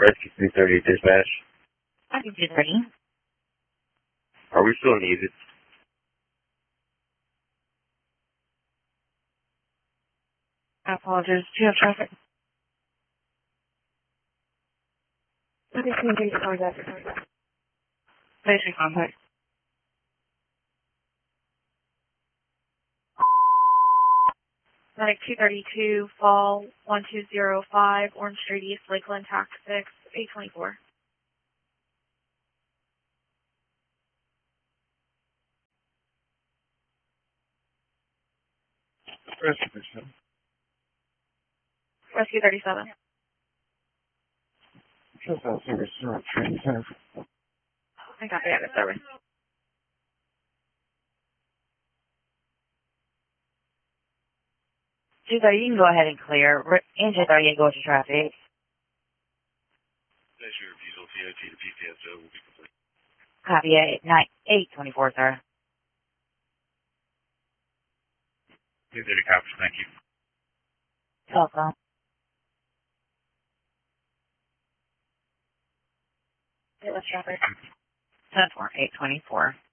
Rescue 330 dispatch. Rescue 230. Are we still needed? I apologize. Do you have traffic? I think somebody's calling that. Basic contact. Medic 232, Fall 1205, Orange Street East, Lakeland, TAC 6, 824. Rescue 37. Just out service to training center. I got the other service. You can go ahead and clear. And 230 and go to traffic. That's your refusal. TOT to PCSO will be complete. Copy 824, sir. 230 copies, thank you. Welcome. It was traffic. 10-4, 824.